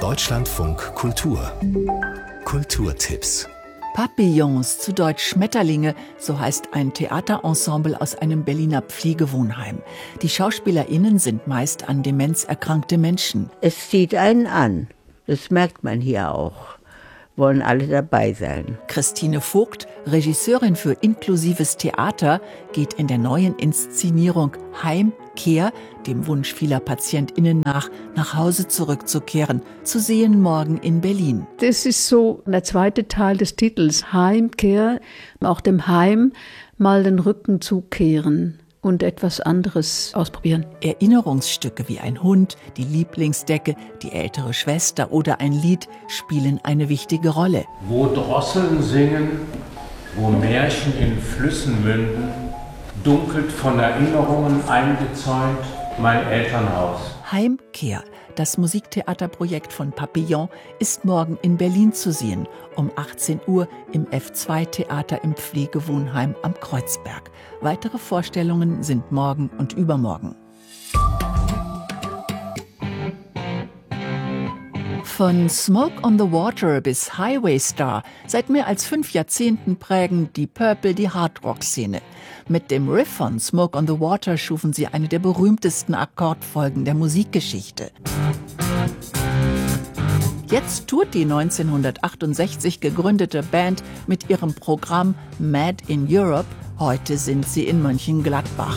Deutschlandfunk Kultur. Kulturtipps. Papillons, zu Deutsch Schmetterlinge, so heißt ein Theaterensemble aus einem Berliner Pflegewohnheim. Die SchauspielerInnen sind meist an Demenz erkrankte Menschen. Es zieht einen an, das merkt man hier auch. Wollen alle dabei sein. Christine Vogt, Regisseurin für inklusives Theater, geht in der neuen Inszenierung Heimkehr dem Wunsch vieler PatientInnen nach Hause zurückzukehren, zu sehen morgen in Berlin. Das ist so der zweite Teil des Titels, Heimkehr, auch dem Heim mal den Rücken zukehren und etwas anderes ausprobieren. Erinnerungsstücke wie ein Hund, die Lieblingsdecke, die ältere Schwester oder ein Lied spielen eine wichtige Rolle. Wo Drosseln singen, wo Märchen in Flüssen münden, dunkelt von Erinnerungen eingezäunt mein Elternhaus. Heimkehr, das Musiktheaterprojekt von Papillon, ist morgen in Berlin zu sehen, um 18 Uhr im F2-Theater im Pflegewohnheim am Kreuzberg. Weitere Vorstellungen sind morgen und übermorgen. Von Smoke on the Water bis Highway Star, seit mehr als 5 Jahrzehnten prägen die Purple die Hardrock-Szene. Mit dem Riff von Smoke on the Water schufen sie eine der berühmtesten Akkordfolgen der Musikgeschichte. Jetzt tourt die 1968 gegründete Band mit ihrem Programm Mad in Europe. Heute sind sie in Mönchengladbach.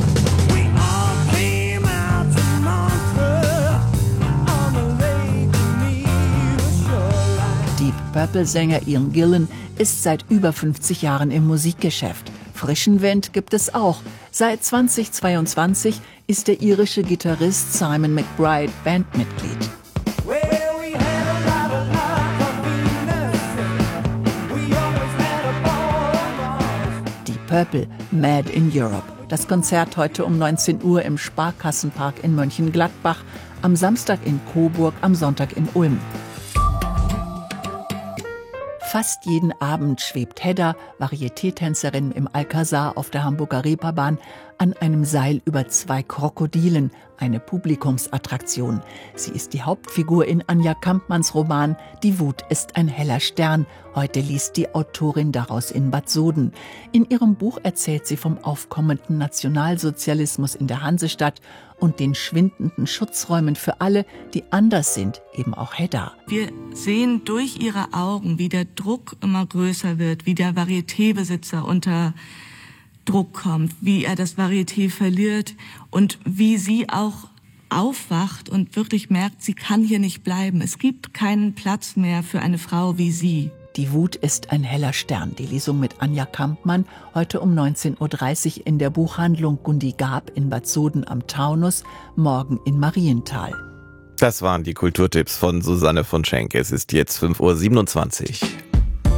Deep Purple-Sänger Ian Gillan ist seit über 50 Jahren im Musikgeschäft. Frischen Wind gibt es auch. Seit 2022 ist der irische Gitarrist Simon McBride Bandmitglied. Deep Purple, Mad in Europe. Das Konzert heute um 19 Uhr im Sparkassenpark in Mönchengladbach, am Samstag in Coburg, am Sonntag in Ulm. Fast jeden Abend schwebt Hedda, Varieté-Tänzerin im Alcazar auf der Hamburger Reeperbahn, an einem Seil über 2 Krokodilen, eine Publikumsattraktion. Sie ist die Hauptfigur in Anja Kampmanns Roman Die Wut ist ein heller Stern. Heute liest die Autorin daraus in Bad Soden. In ihrem Buch erzählt sie vom aufkommenden Nationalsozialismus in der Hansestadt und den schwindenden Schutzräumen für alle, die anders sind, eben auch Hedda. Wir sehen durch ihre Augen, wie der Druck immer größer wird, wie der Varieté-Besitzer unter Druck kommt, wie er das Varieté verliert und wie sie auch aufwacht und wirklich merkt, sie kann hier nicht bleiben. Es gibt keinen Platz mehr für eine Frau wie sie. Die Wut ist ein heller Stern. Die Lesung mit Anja Kampmann heute um 19.30 Uhr in der Buchhandlung Gundi Gab in Bad Soden am Taunus, morgen in Marienthal. Das waren die Kulturtipps von Susanne von Schenk. Es ist jetzt 5.27 Uhr.